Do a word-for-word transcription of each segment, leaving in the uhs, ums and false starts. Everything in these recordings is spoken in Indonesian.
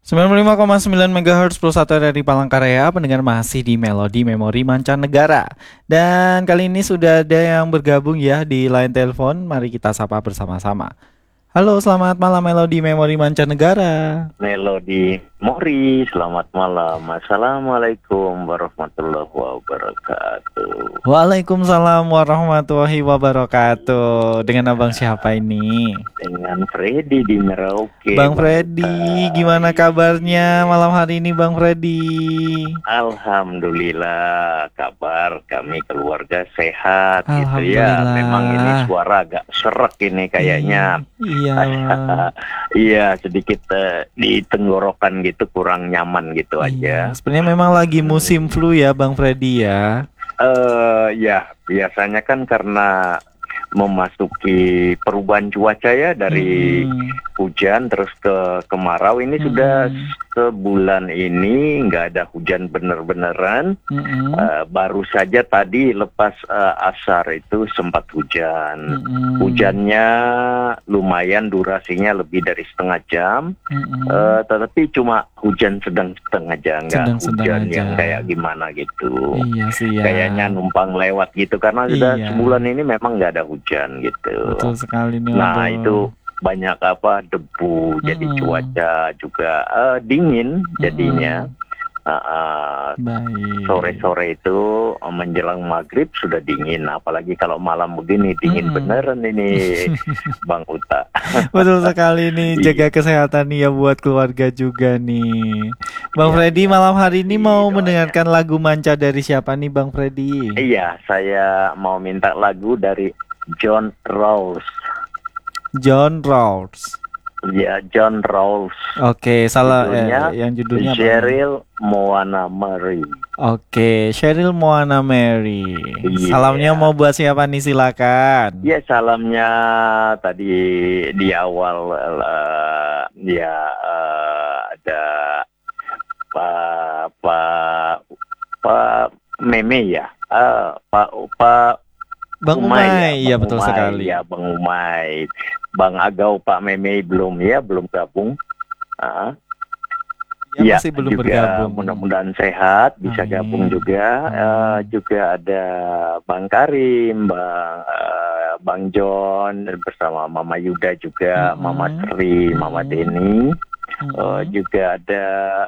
sembilan puluh lima koma sembilan megahertz Plus satu dari Palangkaraya, pendengar masih di Melodi Memori Mancanegara. Dan kali ini sudah ada yang bergabung ya di line telepon. Mari kita sapa bersama-sama. Halo, selamat malam Melodi Memori Mancanegara. Melodi Mori, selamat malam. Assalamualaikum warahmatullahi wabarakatuh. Waalaikumsalam warahmatullahi wabarakatuh. Dengan abang siapa ini? Dengan Freddy di Merauke. Bang Freddy, gimana kabarnya malam hari ini Bang Freddy? Alhamdulillah, kabar kami keluarga sehat gitu ya. Memang ini suara agak serak ini kayaknya. Iya. Iya, sedikit uh, di tenggorokan gitu kurang nyaman gitu iya, aja. sebenarnya memang lagi musim flu ya Bang Freddy ya. Eh uh, ya, biasanya kan karena memasuki perubahan cuaca ya dari hmm. hujan terus ke kemarau. Ini hmm. sudah sebulan ini nggak ada hujan bener-beneran. Hmm. Uh, baru saja tadi lepas uh, asar itu sempat hujan. Hmm. Hujannya lumayan, durasinya lebih dari setengah jam. Hmm. Uh, tetapi cuma hujan sedang setengah jam, nggak hujan aja yang kayak gimana gitu. Iya sih ya. Kayaknya numpang lewat gitu karena sudah iya. sebulan ini memang nggak ada hujan gitu. Betul sekali nih. Nah waduh. Itu banyak apa debu, hmm. jadi cuaca juga uh, dingin jadinya. Hmm. Uh, uh, sore-sore itu uh, menjelang maghrib sudah dingin, apalagi kalau malam begini dingin hmm. beneran ini Bang Uta. Betul sekali nih, jaga kesehatan nih ya buat keluarga juga nih. Bang ya, Freddy malam hari ini mau mendengarkan lagu Manca dari siapa nih Bang Freddy? Iya, saya mau minta lagu dari John Rawls. John Rawls. Ya, John Rawls. Oke, salah judulnya, eh, yang judulnya Cheryl Moana Mary. Oke, Cheryl Moana Mary. Yeah. Salamnya mau buat siapa nih, silakan. Ya, salamnya tadi di awal uh, ya uh, ada Pak Pak Pak Meme ya. Uh, Pak Pak Bang Umay, ya, ya betul Umay, sekali. Ya, Bang Umay. Bang Agau, Pak Meme belum ya, belum gabung. Uh, ya, masih belum juga bergabung. Mudah-mudahan sehat, bisa Amin. Gabung juga. Uh, juga ada Bang Karim, Bang uh, Bang John bersama Mama Yuda juga, hmm. Mama Sri, hmm. Mama Deni. Hmm. Uh, juga ada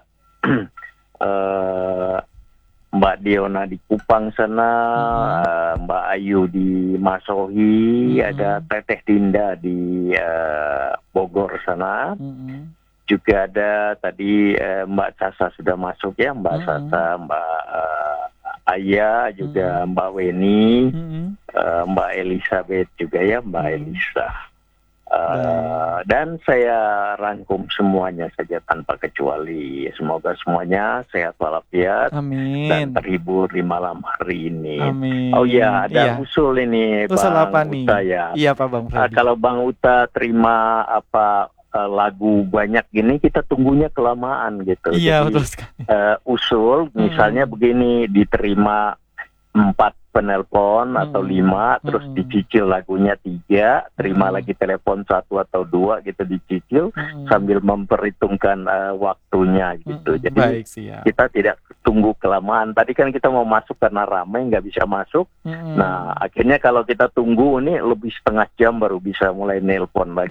uh, Mbak Diona di Kupang sana, hmm. Mbak Ayu di Masohi, hmm. ada Teteh Dinda di uh, Bogor sana, hmm. juga ada tadi uh, Mbak Sasa sudah masuk ya, Mbak hmm. Sasa, Mbak uh, Aya, juga hmm. Mbak Weni, hmm. uh, Mbak Elizabeth juga ya, Mbak hmm. Elisa. Uh, dan saya rangkum semuanya saja tanpa kecuali. Semoga semuanya sehat walafiat Amin. Dan terhibur di malam hari ini. Amin. Oh ya, ada iya. usul ini usul Bang apa Uta nih? ya. Iya Pak Bang Freddy. Uh, kalau Bang Uta terima apa uh, lagu banyak gini, kita tunggunya kelamaan gitu. Iya, Jadi, betul sekali. Uh, usul misalnya hmm. begini, diterima empat penelpon hmm. atau lima, terus hmm. dicicil lagunya tiga, terima hmm. lagi telepon satu atau dua gitu dicicil hmm. sambil memperhitungkan uh, waktunya gitu. Hmm. Jadi Baik, siap. Kita tidak tunggu kelamaan. Tadi kan kita mau masuk karena ramai nggak bisa masuk. Hmm. Nah akhirnya kalau kita tunggu ini lebih setengah jam baru bisa mulai nelpon lagi.